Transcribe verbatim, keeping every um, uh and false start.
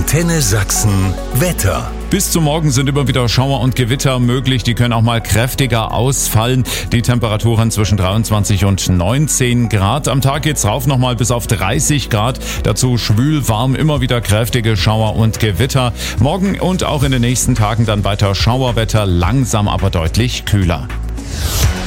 Antenne Sachsen Wetter. Bis zum Morgen sind immer wieder Schauer und Gewitter möglich. Die können auch mal kräftiger ausfallen. Die Temperaturen zwischen dreiundzwanzig und neunzehn Grad. Am Tag geht's rauf nochmal bis auf dreißig Grad. Dazu schwül, warm, immer wieder kräftige Schauer und Gewitter. Morgen und auch in den nächsten Tagen dann weiter Schauerwetter, langsam aber deutlich kühler.